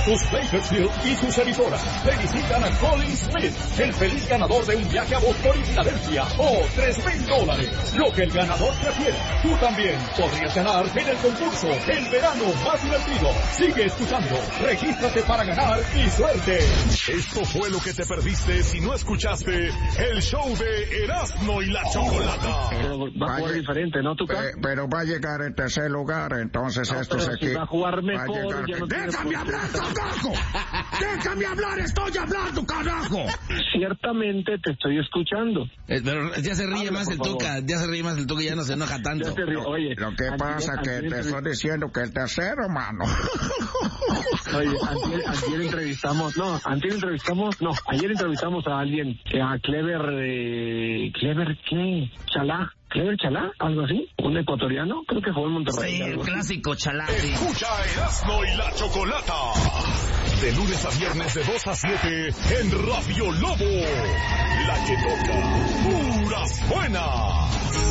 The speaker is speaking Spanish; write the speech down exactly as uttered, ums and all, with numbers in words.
Lotus Bakersfield y sus emisoras felicitan a Colin Smith, el feliz ganador de un viaje a Boston y Filadelfia, o tres mil dólares. Lo que el ganador prefiera. Tú también podrías ganar en el concurso El Verano Más Divertido. Sigue escuchando. Regístrate para ganar y suerte. Esto fue lo que te perdiste si no escuchaste el show de Erasmo y la Chocolata. Pero va a jugar diferente, ¿no, Tuca? Pe- pero va a llegar en tercer lugar, entonces No, estos pero si aquí... va a jugar mejor, va a llegar- ya no tiene ¡Déjame por- hablar, carajo! ¡Déjame hablar! ¡Estoy hablando, carajo! Ciertamente te estoy escuchando. Eh, pero ya se ríe Habla, más por el favor. Tuca, ya se ríe más el Tuca, ya no se enoja tanto. Ya te río. Oye, Lo que antier- pasa que antier te entrev- estoy diciendo que el tercero, mano. Oye, antier, antier entrevistamos, no, antier entrevistamos, no, ayer entrevistamos a alguien, eh, a Clever, eh, Clever, ¿qué? Chalá, Clever Chalá, algo así, un ecuatoriano, creo que jugó en Monterrey. Sí, el algo así. clásico chalá. sí. Escucha a Erasmo y la Chocolata. De lunes a viernes de dos a siete en Radio Lobo. La que toca puras buenas.